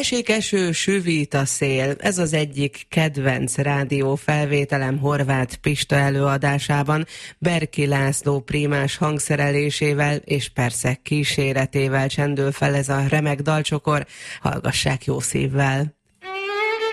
Esik eső, süvít a szél. Ez az egyik kedvenc rádiófelvételem Horváth Pista előadásában, Berki László prímás hangszerelésével és persze kíséretével csendül fel ez a remek dalcsokor. Hallgassák jó szívvel!